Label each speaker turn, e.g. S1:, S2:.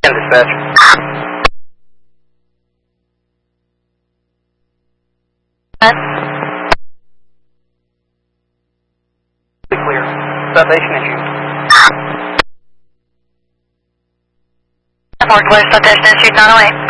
S1: Dispatch. Clear. Citation issue.
S2: More clear, citation issue 908.